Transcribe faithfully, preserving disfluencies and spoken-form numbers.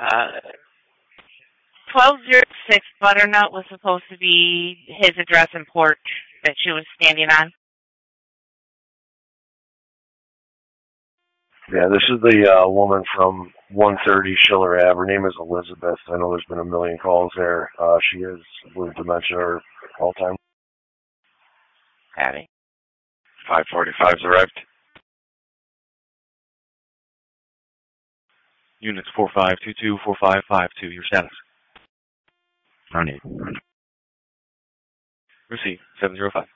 Uh, twelve oh six Butternut was supposed to be his address and porch that she was standing on. Yeah, this is the uh, woman from one thirty Schiller Ave. Her name is Elizabeth. I know there's been a million calls there. Uh, she is, I believe, dementia or all-time. Abby. five forty-five's arrived. Units four five two two, four five five two, your status. nine eight. Receive, seven zero five.